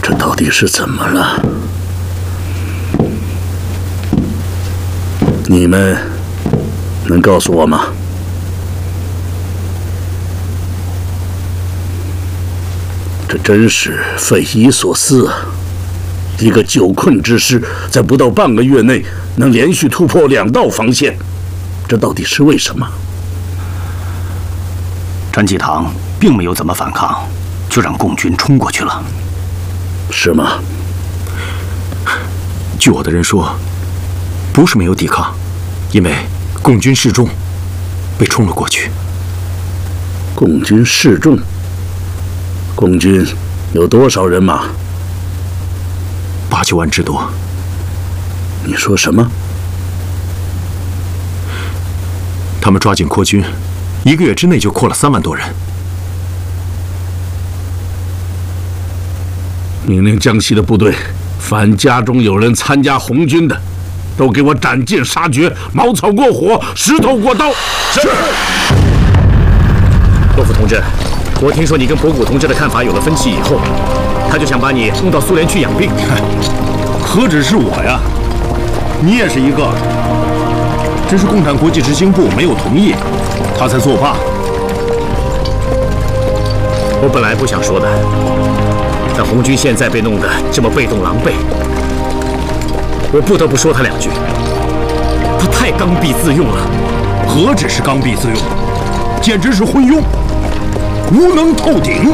这到底是怎么了？你们能告诉我吗？这真是匪夷所思啊！一个久困之师，在不到半个月内能连续突破2道防线，这到底是为什么？ 詹继堂并没有怎么反抗，就让共军冲过去了。 是吗？ 据我的人说，不是没有抵抗，因为共军示众，被冲了过去。 共军示众？共军有多少人马 ？8、9万之多。 你说什么？ 他们抓紧扩军，1个月之内就扩了3万多人。 命令江西的部队，凡家中有人参加红军的，都给我斩尽杀绝，茅草过火，石头过刀。是。 洛夫同志，我听说你跟博古同志的看法有了分歧以后，他就想把你送到苏联去养病。 何止是我呀，你也是一个。只是共产国际执行部没有同意，他才作罢。 我本来不想说的，但红军现在被弄得这么被动狼狈，我不得不说他2句。他太刚愎自用了。 何止是刚愎自用，简直是昏庸，无能透顶。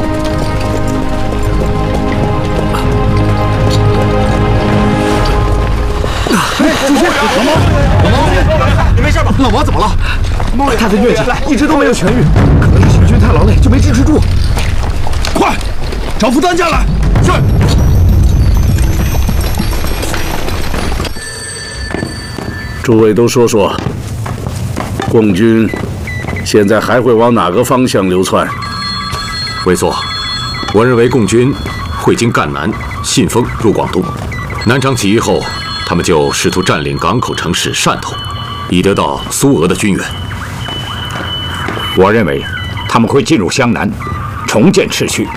主席，老毛，你没事吧？ 老毛怎么了？ 他的疟疾一直都没有痊愈，可能是行军太劳累，就没支持住。 快，找副担架来。是。 诸位都说说，共军现在还会往哪个方向流窜？ 委座，我认为共军会经赣南、信丰入广东。南昌起义后，他们就试图占领港口城市汕头，以得到苏俄的军援。 我认为他们会进入湘南，重建秩序。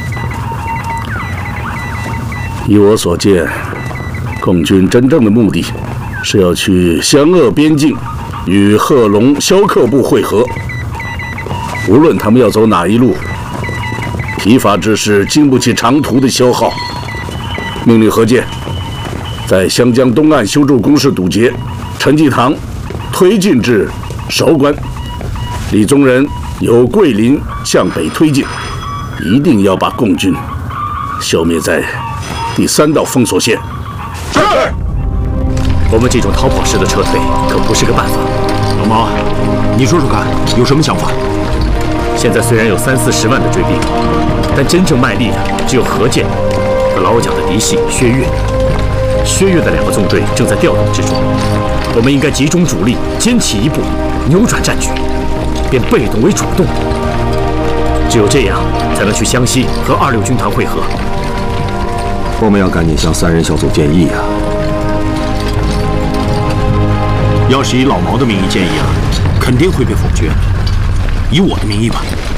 依我所见，共军真正的目的是要去湘鄂边境与贺龙、萧克部会合。无论他们要走哪一路，疲乏之师经不起长途的消耗。命令何健在湘江东岸修筑工事堵截，陈济棠推进至韶关，李宗仁由桂林向北推进，一定要把共军消灭在第3道封锁线。 是。我们这种逃跑式的撤退可不是个办法。 老毛，你说说看，有什么想法？ 现在虽然有30、40万的追兵，但真正卖力的只有何健和老蒋的嫡系薛岳。薛岳的2个纵队正在调动之中，我们应该集中主力，坚起一步，扭转战局，变被动为主动。只有这样，才能去湘西和26军团会合。 我们要赶紧向3人小组建议啊！ 要是以老毛的名义建议啊，肯定会被否决。以我的名义吧。